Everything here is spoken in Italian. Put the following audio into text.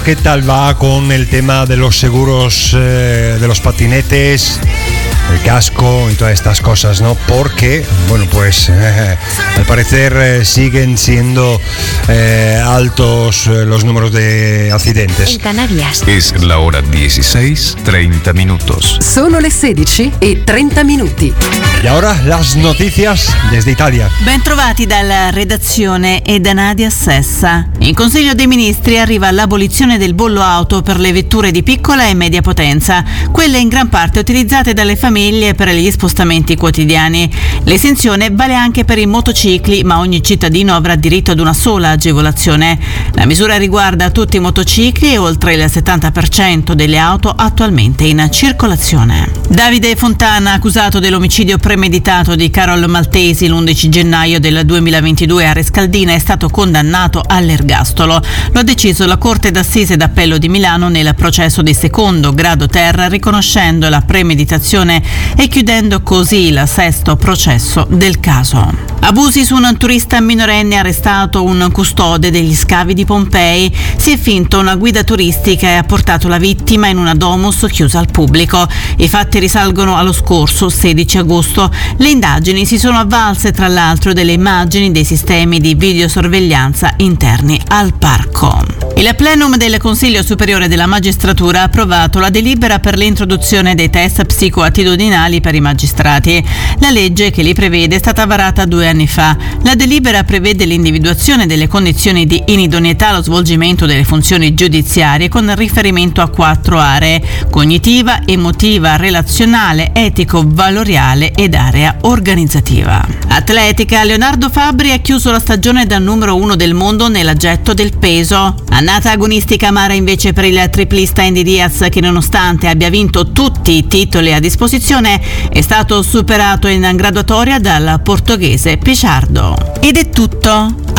¿Qué tal va con el tema de los seguros de los patinetes, el casco y todas estas cosas, ¿no? Porque, bueno, pues al parecer siguen siendo altos los números de accidentes. En Canarias. Es la hora 16:30 minutos. Sono le 16:30 minuti. Y ahora las noticias desde Italia. Ben trovati dalla redazione e da Nadia Sessa. In Consiglio dei Ministri arriva l'abolizione del bollo auto per le vetture di piccola e media potenza, quelle in gran parte utilizzate dalle famiglie per gli spostamenti quotidiani. L'esenzione vale anche per i motocicli, ma ogni cittadino avrà diritto ad una sola agevolazione. La misura riguarda tutti i motocicli e oltre il 70% delle auto attualmente in circolazione. Davide Fontana, accusato dell'omicidio premeditato di Carol Maltesi l'11 gennaio del 2022 a Rescaldina, è stato condannato all'ergastolo. Lo ha deciso la Corte d'Assise d'Appello di Milano nel processo di secondo grado terra, riconoscendo la premeditazione e chiudendo così il sesto processo del caso. Abusi su un turista minorenne arrestato un custode degli scavi di Pompei. Si è finto una guida turistica e ha portato la vittima in una domus chiusa al pubblico. I fatti risalgono allo scorso 16 agosto. Le indagini si sono avvalse tra l'altro delle immagini dei sistemi di videosorveglianza interni al parco. Il plenum del Consiglio Superiore della Magistratura ha approvato la delibera per l'introduzione dei test psicoattitudinali per i magistrati. La legge che li prevede è stata varata 2 anni fa. La delibera prevede l'individuazione delle condizioni di inidoneità allo svolgimento delle funzioni giudiziarie con riferimento a 4 aree: cognitiva, emotiva, relazionale, etico-valoriale ed area organizzativa. Atletica, Leonardo Fabbri ha chiuso la stagione da numero 1 del mondo nella getto del peso. Annata agonistica amara invece per il triplista Andy Diaz, che nonostante abbia vinto tutti i titoli a disposizione è stato superato in graduatoria dal portoghese Pichardo. Ed è tutto.